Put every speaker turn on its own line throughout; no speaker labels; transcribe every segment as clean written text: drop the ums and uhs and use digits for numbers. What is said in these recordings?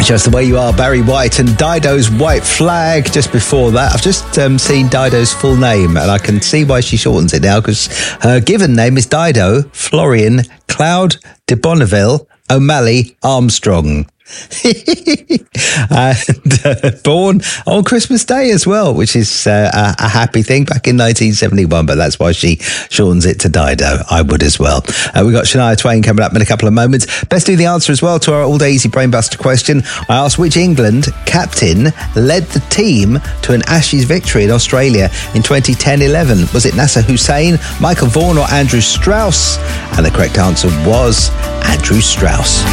Just the Way You Are, Barry White, and Dido's White Flag. Just before that, I've just seen Dido's full name, and I can see why she shortens it now, because her given name is Dido Florian Cloud de Bonneville O'Malley Armstrong. And born on Christmas Day as well, which is a happy thing, back in 1971, but that's why she shortens it to Dido. I would as well. We've got Shania Twain coming up in a couple of moments. Best do the answer as well to our all-day easy brainbuster question. I asked which England captain led the team to an Ashes victory in Australia in 2010-11. Was it Nasser Hussain, Michael Vaughan or Andrew Strauss? And the correct answer was Andrew Strauss.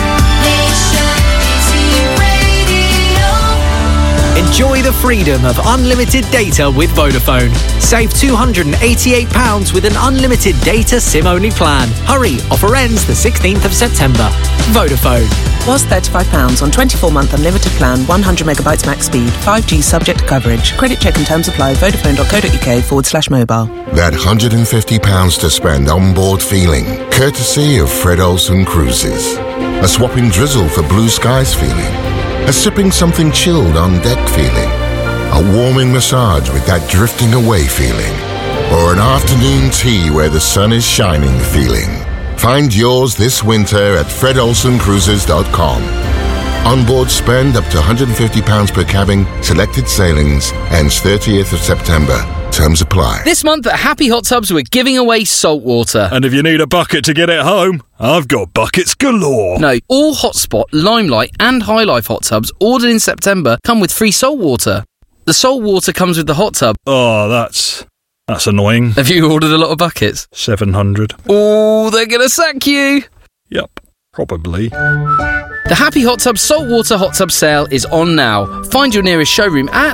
Enjoy the freedom of unlimited data with Vodafone. Save £288 with an unlimited data SIM-only plan. Hurry, offer ends the 16th of September. Vodafone.
Was £35 on 24-month unlimited plan, 100 megabytes max speed, 5G subject to coverage. Credit check and terms apply. Vodafone.co.uk/mobile.
That £150 to spend on board feeling, courtesy of Fred Olsen Cruises. A swapping drizzle for blue skies feeling. A sipping something chilled on deck feeling. A warming massage with that drifting away feeling. Or an afternoon tea where the sun is shining feeling. Find yours this winter at fredolsencruises.com. Onboard spend up to £150 per cabin, selected sailings, ends 30th of September. Terms apply.
This month at Happy Hot Tubs, we're giving away salt water.
And if you need a bucket to get it home, I've got buckets galore.
No, all Hotspot, Limelight and High Life hot tubs ordered in September come with free salt water. The salt water comes with the hot tub.
Oh, that's annoying.
Have you ordered a lot of buckets?
700.
Oh, they're going to sack you.
Yep, probably.
The Happy Hot Tubs Saltwater Hot Tub Sale is on now. Find your nearest showroom at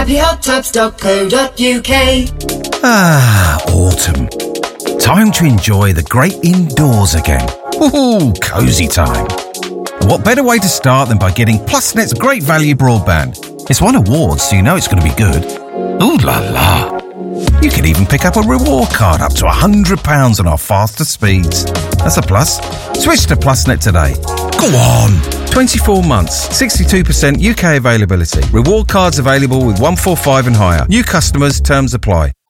happyhottubs.co.uk. Ah, autumn. Time to enjoy the great indoors again. Ooh, cosy time. And what better way to start than by getting PlusNet's great value broadband? It's won awards, so you know it's going to be good. Ooh la la. You can even pick up a reward card up to £100 on our faster speeds. That's a plus. Switch to PlusNet today. Go on! 24 months, 62% UK availability. Reward cards available with 145 and higher. New customers, terms apply.